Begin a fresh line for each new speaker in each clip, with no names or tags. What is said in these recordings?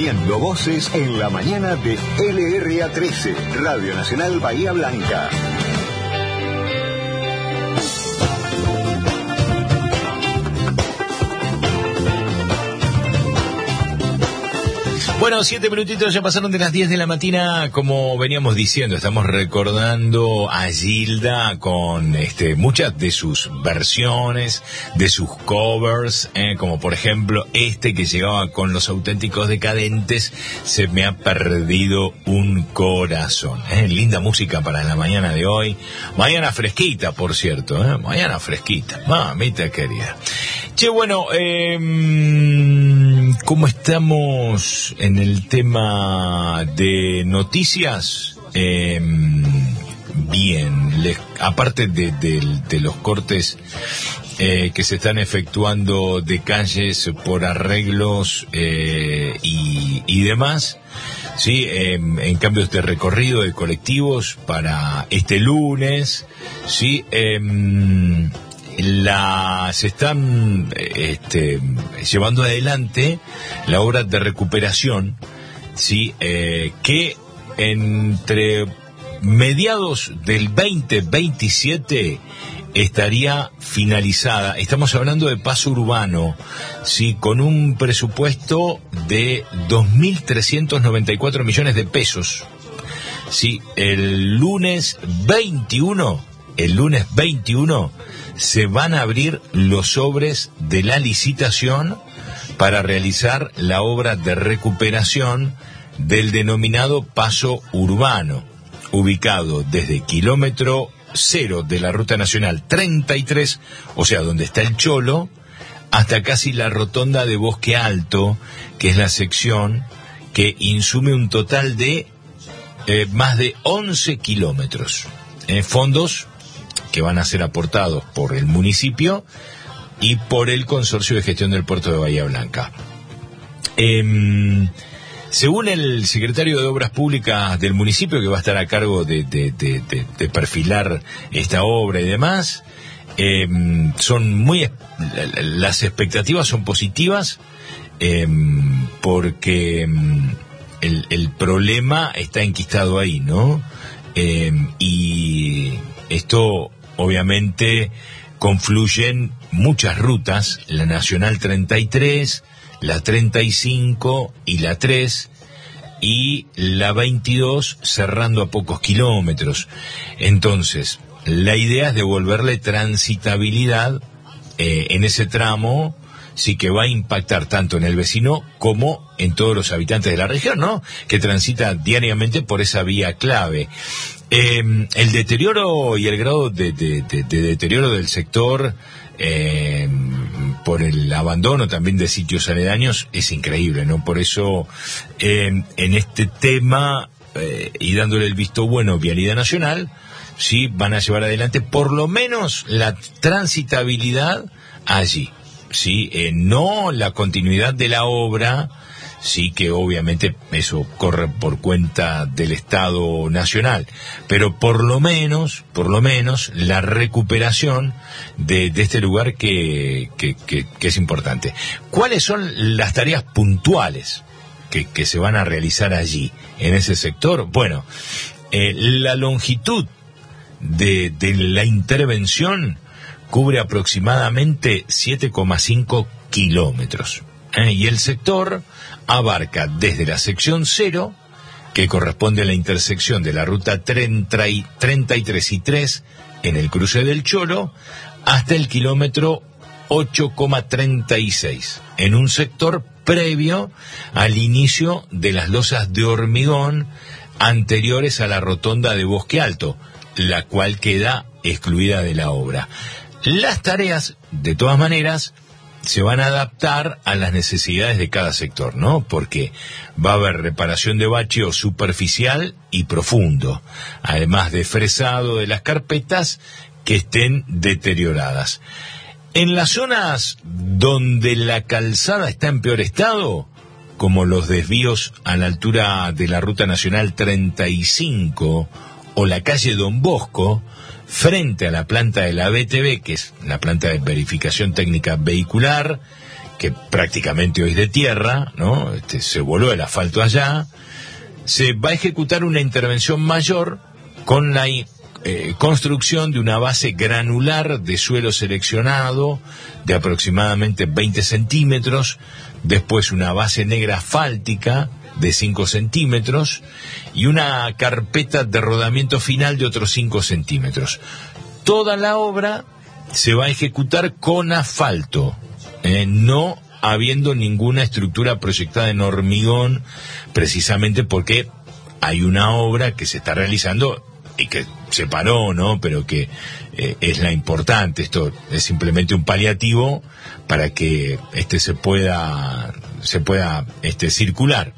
uniendo voces en la mañana de LRA 13, Radio Nacional Bahía Blanca.
Bueno, 7 minutitos ya pasaron de las 10 de la mañana, como veníamos diciendo, estamos recordando a Gilda con muchas de sus versiones, de sus covers, como por ejemplo que llegaba con Los Auténticos Decadentes, Se me ha perdido un corazón. Linda música para la mañana de hoy, mañana fresquita, por cierto, mañana fresquita, mamita querida. Che, bueno, ¿cómo estamos en el tema de noticias? Bien, aparte de los cortes que se están efectuando de calles por arreglos y demás, sí, en cambios de recorrido de colectivos para este lunes, sí, se están llevando adelante la obra de recuperación, sí, que entre mediados del 2027 estaría finalizada. Estamos hablando de paso urbano, sí, con un presupuesto de 2.394 millones de pesos. Sí, el lunes 21 se van a abrir los sobres de la licitación para realizar la obra de recuperación del denominado paso urbano, ubicado desde kilómetro 0 de la Ruta Nacional 33, o sea, donde está el Cholo, hasta casi la rotonda de Bosque Alto, que es la sección que insume un total de más de 11 kilómetros. Fondos que van a ser aportados por el municipio y por el Consorcio de Gestión del Puerto de Bahía Blanca. Según el secretario de Obras Públicas del municipio, que va a estar a cargo de perfilar esta obra y demás, las expectativas son positivas, porque el problema está enquistado ahí, ¿no? Y esto obviamente confluyen muchas rutas, la Nacional 33, la 35 y la 3, y la 22 cerrando a pocos kilómetros. Entonces, la idea es devolverle transitabilidad en ese tramo, sí, que va a impactar tanto en el vecino como en todos los habitantes de la región, ¿no?, que transita diariamente por esa vía clave. El deterioro y el grado de deterioro del sector por el abandono también de sitios aledaños es increíble, ¿no? Por eso en este tema y dándole el visto bueno Vialidad Nacional, sí, van a llevar adelante por lo menos la transitabilidad allí, sí, no la continuidad de la obra. Sí, que obviamente eso corre por cuenta del Estado Nacional, pero por lo menos la recuperación de este lugar que es importante. ¿Cuáles son las tareas puntuales que se van a realizar allí, en ese sector? Bueno, la longitud de la intervención cubre aproximadamente 7,5 kilómetros. Y el sector abarca desde la sección 0, que corresponde a la intersección de la ruta 33 y 3 en el cruce del Cholo, hasta el kilómetro 8,36, en un sector previo al inicio de las losas de hormigón anteriores a la rotonda de Bosque Alto, la cual queda excluida de la obra. Las tareas, de todas maneras, se van a adaptar a las necesidades de cada sector, ¿no? Porque va a haber reparación de bacheo superficial y profundo, además de fresado de las carpetas que estén deterioradas. En las zonas donde la calzada está en peor estado, como los desvíos a la altura de la Ruta Nacional 35 o la calle Don Bosco, frente a la planta de la BTV, que es la planta de verificación técnica vehicular, que prácticamente hoy es de tierra, ¿no? Se voló el asfalto allá. Se va a ejecutar una intervención mayor con la construcción de una base granular de suelo seleccionado de aproximadamente 20 centímetros, después una base negra asfáltica de 5 centímetros y una carpeta de rodamiento final de otros 5 centímetros. Toda la obra se va a ejecutar con asfalto, no habiendo ninguna estructura proyectada en hormigón, precisamente porque hay una obra que se está realizando y que se paró, ¿no? Pero que es la importante. Esto es simplemente un paliativo para que se pueda circular.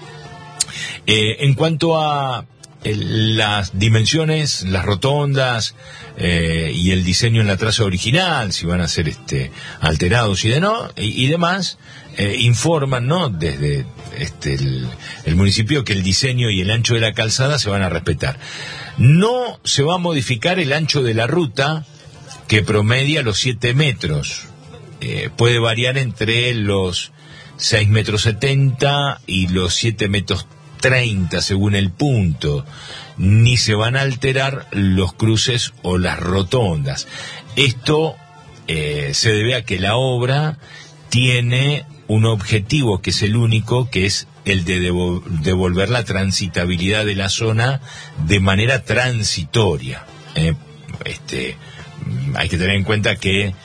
En cuanto a las dimensiones, las rotondas y el diseño en la traza original, si van a ser alterados y demás, informan, ¿no?, desde el municipio, que el diseño y el ancho de la calzada se van a respetar. No se va a modificar el ancho de la ruta, que promedia los 7 metros. Puede variar entre los 6,70 metros y los 7,30 metros según el punto. Ni se van a alterar los cruces o las rotondas. Esto se debe a que la obra tiene un objetivo que es el único, que es el de devolver la transitabilidad de la zona de manera transitoria. Hay que tener en cuenta que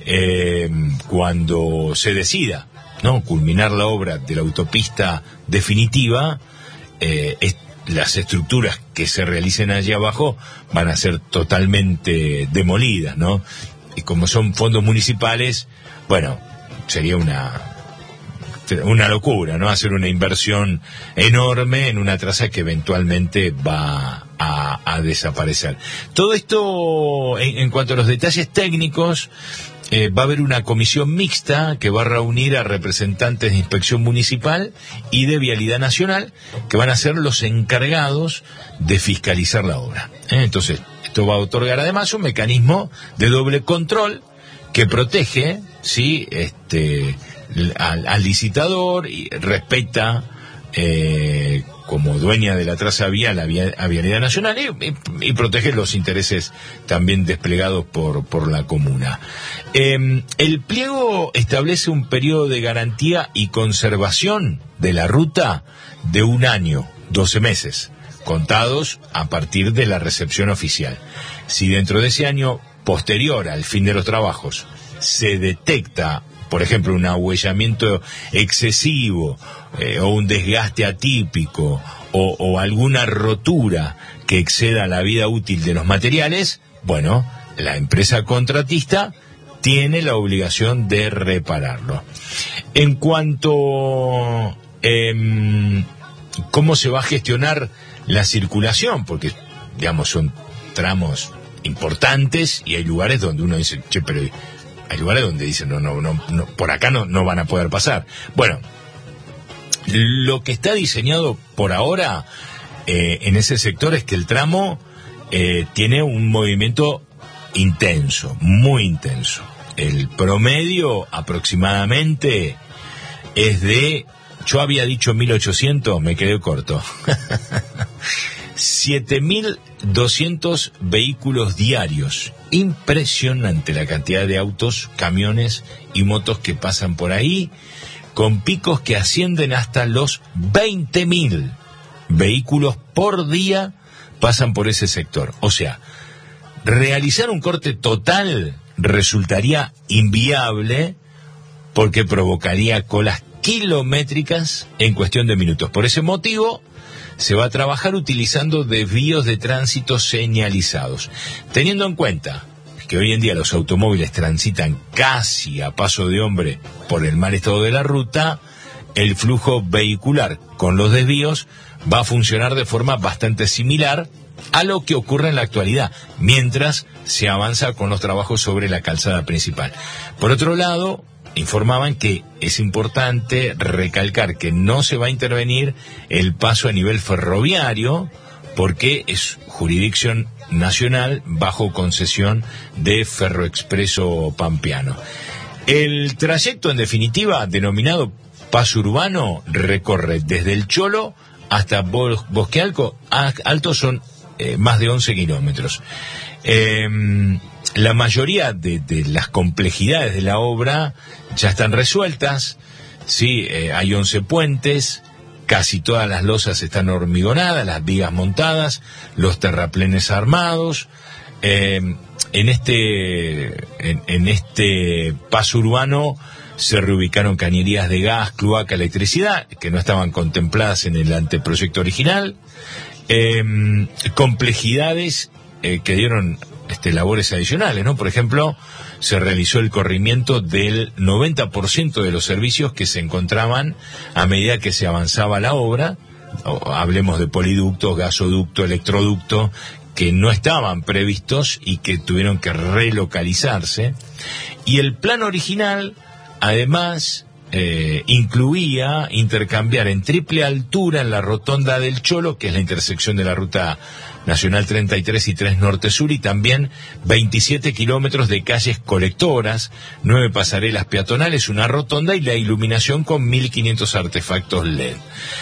cuando se decida, ¿no?, culminar la obra de la autopista definitiva, las estructuras que se realicen allí abajo van a ser totalmente demolidas, ¿no? Y como son fondos municipales, bueno, sería una locura, ¿no?, hacer una inversión enorme en una traza que eventualmente va a desaparecer. Todo esto, en cuanto a los detalles técnicos, va a haber una comisión mixta que va a reunir a representantes de Inspección Municipal y de Vialidad Nacional, que van a ser los encargados de fiscalizar la obra. Entonces, esto va a otorgar además un mecanismo de doble control que protege, ¿sí?, al licitador, y respeta como dueña de la traza vial a Vialidad Nacional, y protege los intereses también desplegados por la comuna. El pliego establece un periodo de garantía y conservación de la ruta de 1 año, 12 meses, contados a partir de la recepción oficial. Si dentro de ese año posterior al fin de los trabajos se detecta, por ejemplo, un ahuellamiento excesivo o un desgaste atípico o alguna rotura que exceda la vida útil de los materiales, bueno, la empresa contratista tiene la obligación de repararlo. En cuanto cómo se va a gestionar la circulación, porque, digamos, son tramos importantes y hay lugares donde uno dice, che, pero hay lugares donde dicen, no, por acá no van a poder pasar. Bueno, lo que está diseñado por ahora en ese sector es que el tramo tiene un movimiento intenso, muy intenso. El promedio aproximadamente es de, yo había dicho 1.800, me quedé corto, 7.200 vehículos diarios. Impresionante la cantidad de autos, camiones y motos que pasan por ahí, con picos que ascienden hasta los 20.000 vehículos por día pasan por ese sector. O sea, realizar un corte total resultaría inviable porque provocaría colas kilométricas en cuestión de minutos. Por ese motivo, se va a trabajar utilizando desvíos de tránsito señalizados, teniendo en cuenta que hoy en día los automóviles transitan casi a paso de hombre por el mal estado de la ruta. El flujo vehicular con los desvíos va a funcionar de forma bastante similar a lo que ocurre en la actualidad, mientras se avanza con los trabajos sobre la calzada principal. Por otro lado, informaban que es importante recalcar que no se va a intervenir el paso a nivel ferroviario porque es jurisdicción nacional bajo concesión de Ferroexpreso Pampeano. El trayecto, en definitiva, denominado paso urbano, recorre desde el Cholo hasta Bosque Alto, son más de 11 kilómetros. La mayoría de las complejidades de la obra ya están resueltas, sí, hay 11 puentes, casi todas las losas están hormigonadas, las vigas montadas, los terraplenes armados. En este paso urbano se reubicaron cañerías de gas, cloaca, electricidad, que no estaban contempladas en el anteproyecto original. Complejidades que dieron labores adicionales, ¿no? Por ejemplo, se realizó el corrimiento del 90% de los servicios que se encontraban a medida que se avanzaba la obra. Hablemos de poliductos, gasoducto, electroducto, que no estaban previstos y que tuvieron que relocalizarse. Y el plan original, además, incluía intercambiar en triple altura en la rotonda del Cholo, que es la intersección de la ruta nacional 33 y 3 norte-sur, y también 27 kilómetros de calles colectoras, 9 pasarelas peatonales, una rotonda y la iluminación con 1.500 artefactos LED.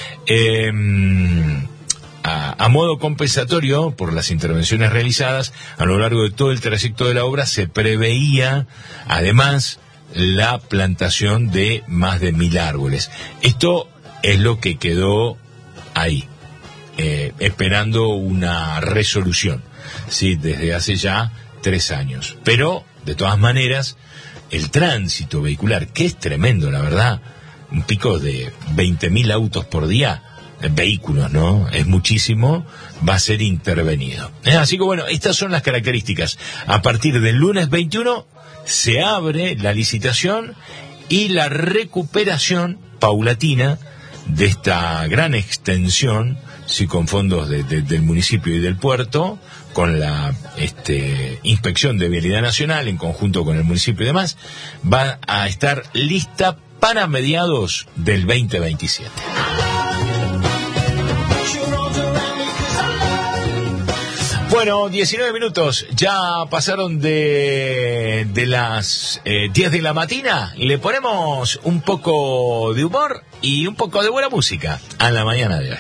A modo compensatorio por las intervenciones realizadas a lo largo de todo el trayecto de la obra, se preveía además la plantación de más de 1.000 árboles. Esto es lo que quedó ahí, esperando una resolución, sí, desde hace ya 3 años. Pero, de todas maneras, el tránsito vehicular, que es tremendo, la verdad, un pico de 20.000 autos por día, vehículos, ¿no? Es muchísimo, va a ser intervenido. Así que bueno, estas son las características. A partir del lunes 21 se abre la licitación y la recuperación paulatina de esta gran extensión, sí, con fondos del municipio y del puerto, con la inspección de Vialidad Nacional en conjunto con el municipio y demás, va a estar lista para mediados del 2027. Bueno, 19 minutos, ya pasaron de las 10 de la mañana. Le ponemos un poco de humor y un poco de buena música a la mañana de hoy.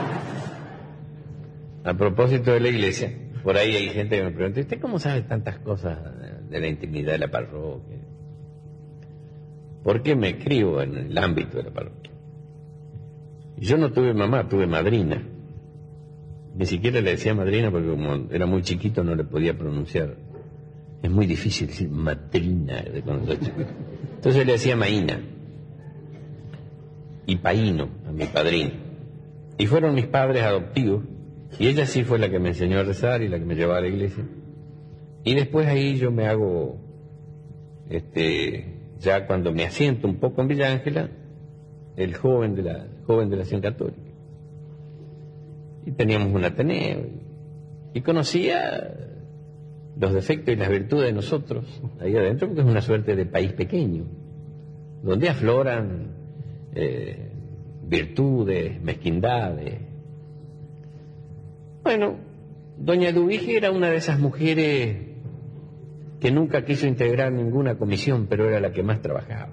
A propósito de la iglesia, por ahí hay gente que me pregunta, ¿usted cómo sabe tantas cosas de la intimidad de la parroquia? ¿Por qué me escribo en el ámbito de la parroquia? Yo no tuve mamá, tuve madrina. Ni siquiera le decía madrina porque como era muy chiquito no le podía pronunciar. Es muy difícil decir madrina de cuando soy chiquito. Entonces le decía maína y paíno a mi padrino. Y fueron mis padres adoptivos. Y ella sí fue la que me enseñó a rezar y la que me llevaba a la iglesia. Y después ahí yo me hago, ya cuando me asiento un poco en Villa Ángela, el joven de la Acción Católica. Y teníamos un Ateneo y conocía los defectos y las virtudes de nosotros ahí adentro, porque es una suerte de país pequeño, donde afloran virtudes, mezquindades. Bueno, doña Dubige era una de esas mujeres que nunca quiso integrar ninguna comisión, pero era la que más trabajaba.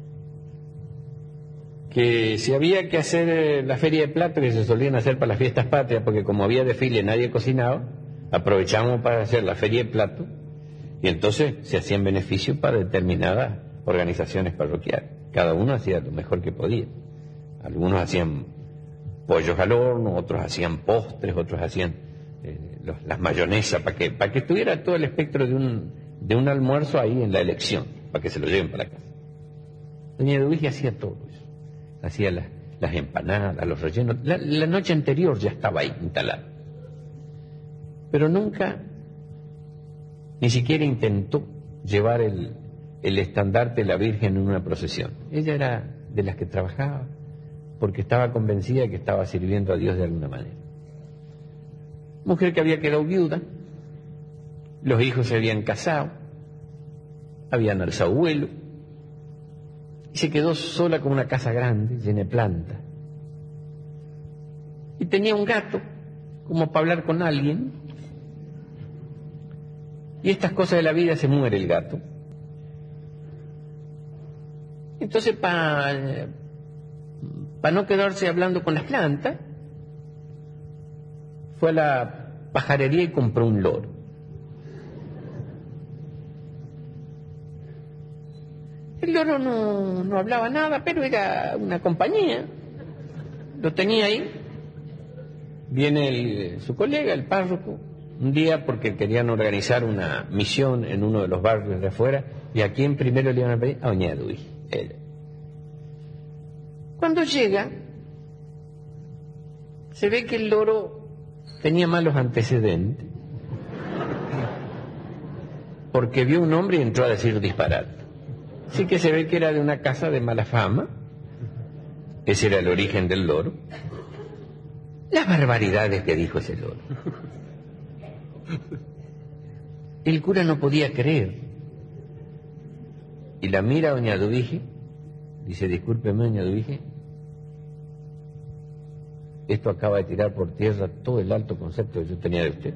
Que si había que hacer la feria de plato, que se solían hacer para las fiestas patrias, porque como había desfile nadie cocinaba, aprovechamos para hacer la feria de plato, y entonces se hacían beneficios para determinadas organizaciones parroquiales. Cada uno hacía lo mejor que podía. Algunos hacían pollos al horno, otros hacían postres, otros hacían las mayonesas, para que estuviera todo el espectro de un almuerzo ahí en la elección, para que se lo lleven para casa. Doña Eduvige hacía todo eso. Hacía las empanadas, los rellenos. La noche anterior ya estaba ahí instalada. Pero nunca, ni siquiera intentó llevar el estandarte de la Virgen en una procesión. Ella era de las que trabajaba porque estaba convencida de que estaba sirviendo a Dios de alguna manera. Mujer que había quedado viuda, los hijos se habían casado, habían alzado vuelo, y se quedó sola con una casa grande, llena de plantas. Y tenía un gato, como para hablar con alguien. Y estas cosas de la vida, se muere el gato. Entonces, para no quedarse hablando con las plantas, fue a la pajarería y compró un loro. El loro no hablaba nada, pero era una compañía. Lo tenía ahí. Viene su colega, el párroco, un día porque querían organizar una misión en uno de los barrios de afuera, y a quién primero le iban a pedir, a doña Edwige, él. Cuando llega, se ve que el loro tenía malos antecedentes, porque vio un hombre y entró a decir disparate. Así que se ve que era de una casa de mala fama. Ese era el origen del loro. Las barbaridades que dijo ese loro. El cura no podía creer. Y la mira a doña Edwige, dice, discúlpeme, doña Edwige, esto acaba de tirar por tierra todo el alto concepto que yo tenía de usted.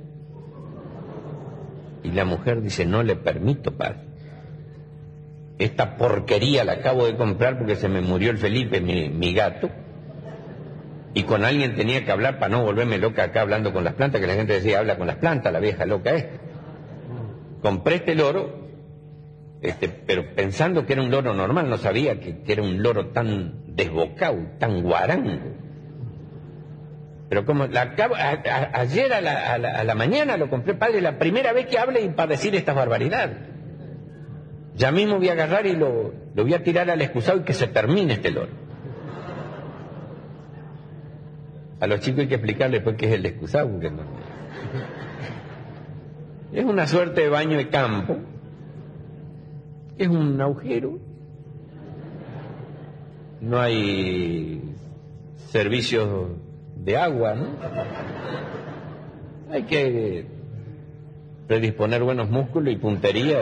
Y la mujer dice, no le permito, padre. Esta porquería la acabo de comprar porque se me murió el Felipe, mi gato, y con alguien tenía que hablar para no volverme loca acá hablando con las plantas, que la gente decía, habla con las plantas, la vieja loca esta. Compré este loro, pero pensando que era un loro normal, no sabía que era un loro tan desbocado, tan guarango. Pero como ayer a la mañana lo compré, padre, la primera vez que hable y para decir estas barbaridades. Ya mismo voy a agarrar y lo voy a tirar al excusado y que se termine este loro. A los chicos hay que explicarles pues qué es el excusado, porque no. Es una suerte de baño de campo. Es un agujero. No hay servicios de agua, ¿no? Hay que predisponer buenos músculos y puntería.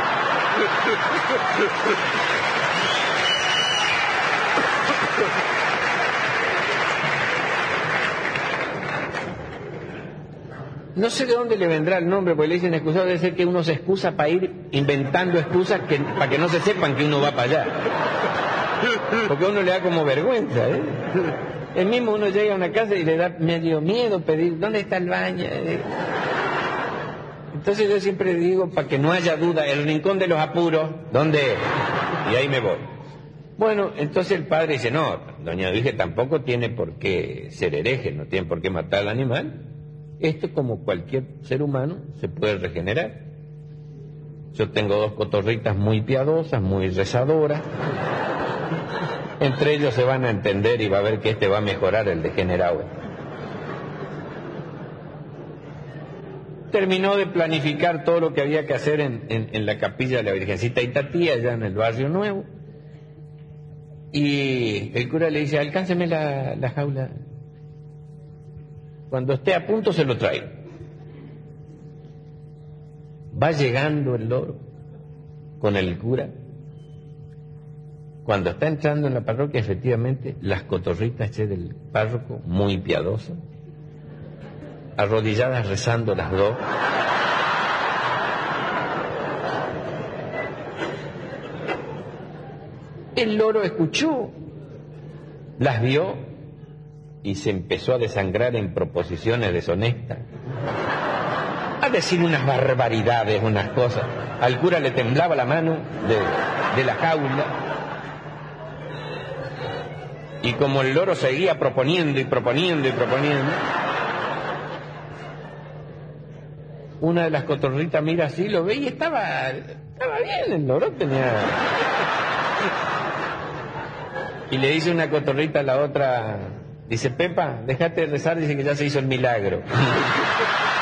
No sé de dónde le vendrá el nombre, porque le dicen excusado, debe ser que uno se excusa para ir inventando excusas para que no se sepan que uno va para allá. Porque a uno le da como vergüenza, ¿eh? El mismo uno llega a una casa y le da medio miedo pedir, ¿dónde está el baño? Entonces yo siempre digo, para que no haya duda, el rincón de los apuros, ¿dónde es? Y ahí me voy. Bueno, entonces el padre dice, no, doña Edwige tampoco tiene por qué ser hereje, no tiene por qué matar al animal. Esto, como cualquier ser humano, se puede regenerar. Yo tengo 2 cotorritas muy piadosas, muy rezadoras. Entre ellos se van a entender y va a ver que este va a mejorar el degenerado. Terminó de planificar todo lo que había que hacer en la capilla de la Virgencita Itatía, allá en el Barrio Nuevo. Y el cura le dice, alcánceme la jaula. Cuando esté a punto se lo traigo. Va llegando el loro con el cura. Cuando está entrando en la parroquia, efectivamente, las cotorritas del párroco, muy piadosas, arrodilladas rezando las dos. El loro escuchó, las vio y se empezó a desangrar en proposiciones deshonestas, a decir unas barbaridades, unas cosas. Al cura le temblaba la mano de la jaula. Y como el loro seguía proponiendo y proponiendo y proponiendo, una de las cotorritas mira así, lo ve y estaba bien, el loro tenía... Y le dice una cotorrita a la otra, dice, Pepa, déjate de rezar, dice que ya se hizo el milagro.